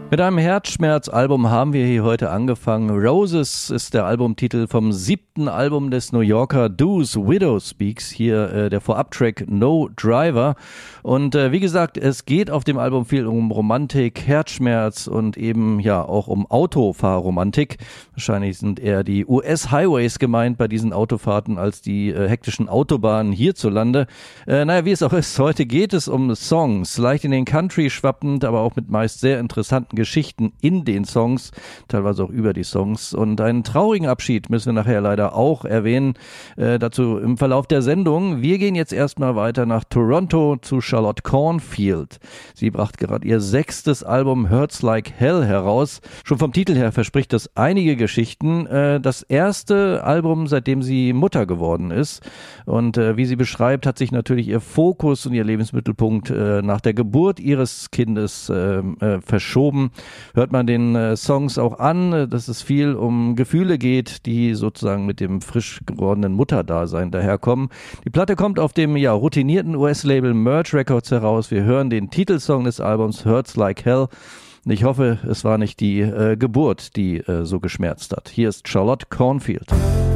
Mit einem Herzschmerzalbum haben wir hier heute angefangen. Roses ist der Albumtitel vom 7. Album des New Yorker Duos Widow Speaks. Hier der Vorabtrack No Driver. Und wie gesagt, es geht auf dem Album viel um Romantik, Herzschmerz und eben ja auch um Autofahrromantik. Wahrscheinlich sind eher die US-Highways gemeint bei diesen Autofahrten als die hektischen Autobahnen hierzulande. Wie es auch ist, heute geht es um Songs. Leicht in den Country schwappend, aber auch mit meist sehr interessanten Geschichten in den Songs, teilweise auch über die Songs. Und einen traurigen Abschied müssen wir nachher leider auch erwähnen, dazu im Verlauf der Sendung. Wir gehen jetzt erstmal weiter nach Toronto zu Charlotte Cornfield. Sie brachte gerade ihr 6. Album Hurts Like Hell heraus. Schon vom Titel her verspricht das einige Geschichten. Das erste Album, seitdem sie Mutter geworden ist. Und wie sie beschreibt, hat sich natürlich ihr Fokus und ihr Lebensmittelpunkt nach der Geburt ihres Kindes verschoben. Hört man den Songs auch an, dass es viel um Gefühle geht, die sozusagen mit dem frisch gewordenen Mutterdasein daherkommen. Die Platte kommt auf dem routinierten US-Label Merge Records heraus. Wir hören den Titelsong des Albums Hurts Like Hell. Und ich hoffe, es war nicht die Geburt, die so geschmerzt hat. Hier ist Charlotte Cornfield.